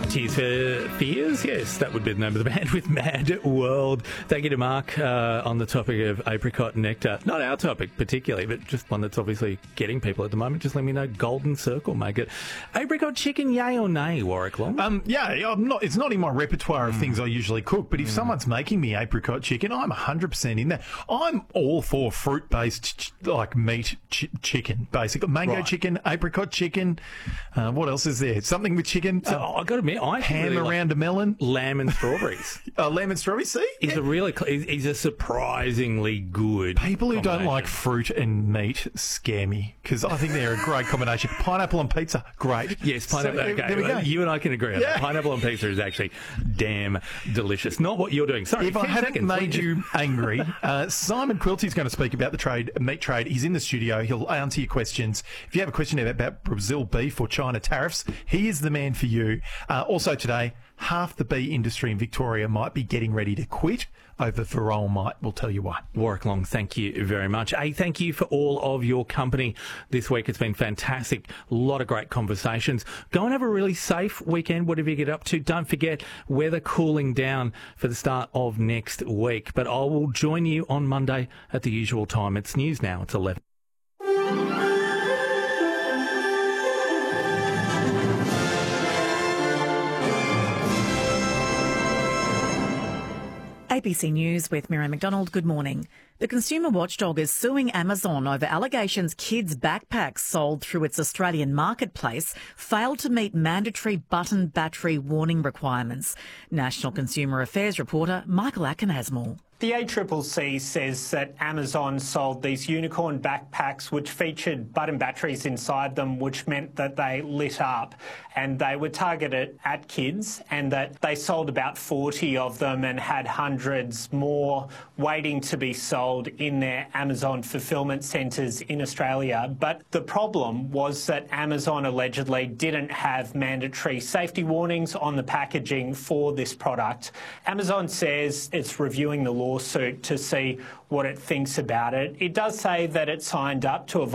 Tears for Fears, yes, that would be the name of the band with Mad World. Thank you to Mark on the topic of apricot nectar. Not our topic particularly, but just one that's obviously getting people at the moment. Just let me know, Golden Circle make it. Apricot chicken, yay or nay, Warwick Long? It's not in my repertoire of things I usually cook, but if someone's making me apricot chicken, I'm 100% in there. I'm all for fruit-based, meat chicken, basically. Mango chicken, apricot chicken. What else is there? Something with chicken. I've got to admit, I ham really around a melon. Lamb and strawberries. Lamb and strawberries, see? Is a surprisingly good People who don't like fruit and meat scare me, because I think they're a great combination. Pineapple on pizza, great. Yes, pineapple. So, there we go. You and I can agree on that. Pineapple on pizza is actually damn delicious. Not what you're doing. Sorry, if I haven't made you angry, Simon Quilty's going to speak about the meat trade. He's in the studio. He'll answer your questions. If you have a question about Brazil beef or China tariffs, he is the man for you. Also today, half the bee industry in Victoria might be getting ready to quit over varroa mite. We'll tell you why. Warwick Long, thank you very much. Thank you for all of your company this week. It's been fantastic. A lot of great conversations. Go and have a really safe weekend, whatever you get up to. Don't forget, weather cooling down for the start of next week. But I will join you on Monday at the usual time. It's news now. It's 11. ABC News with Miriam McDonald. Good morning. The consumer watchdog is suing Amazon over allegations kids' backpacks sold through its Australian marketplace failed to meet mandatory button battery warning requirements. National Consumer Affairs reporter Michael Acken has more. The ACCC says that Amazon sold these unicorn backpacks which featured button batteries inside them, which meant that they lit up, and they were targeted at kids, and that they sold about 40 of them and had hundreds more waiting to be sold in their Amazon fulfillment centres in Australia. But the problem was that Amazon allegedly didn't have mandatory safety warnings on the packaging for this product. Amazon says it's reviewing the lawsuit to see what it thinks about it. It does say that it signed up to a